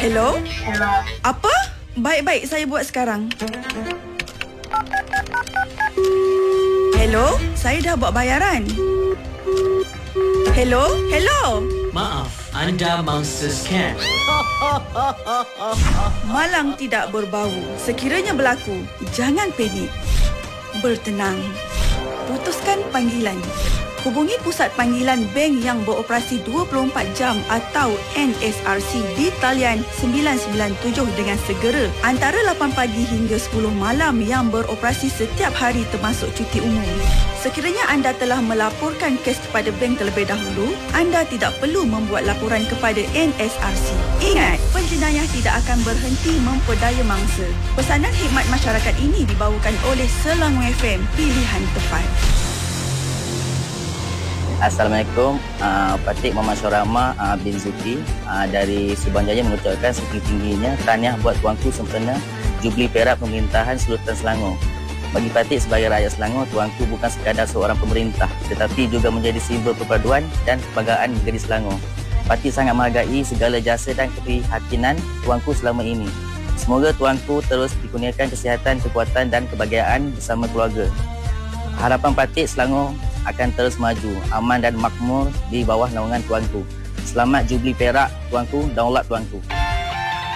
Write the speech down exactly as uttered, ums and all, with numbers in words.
Hello? Apa? Baik-baik, saya buat sekarang. Hello? Saya dah buat bayaran. Hello? Hello? Maaf, anda mangsa scam. Malang tidak berbau. Sekiranya berlaku, jangan panik. Bertenang. Putuskan panggilan. Hubungi Pusat Panggilan Bank yang beroperasi dua puluh empat jam atau N S R C di talian sembilan sembilan tujuh dengan segera antara lapan pagi hingga sepuluh malam yang beroperasi setiap hari termasuk cuti umum. Sekiranya anda telah melaporkan kes kepada bank terlebih dahulu, anda tidak perlu membuat laporan kepada N S R C. Ingat, penjenayah tidak akan berhenti memperdaya mangsa. Pesanan khidmat masyarakat ini dibawakan oleh Selangor F M, pilihan tepat. Assalamualaikum, uh, Patik Muhammad Syarama uh, bin Zuki uh, dari Subang Jaya mengucapkan setinggi-tingginya tahniah buat tuanku sempena Jubli Perak Pemerintahan Sultan Selangor. Bagi Patik sebagai rakyat Selangor, tuanku bukan sekadar seorang pemerintah tetapi juga menjadi simbol perpaduan dan kebanggaan negeri Selangor. Patik sangat menghargai segala jasa dan keprihatinan tuanku selama ini. Semoga tuanku terus dikurniakan kesihatan, kekuatan dan kebahagiaan bersama keluarga. Harapan Patik Selangor akan terus maju, aman dan makmur di bawah naungan tuanku. Selamat Jubli Perak tuanku, daulat tuanku.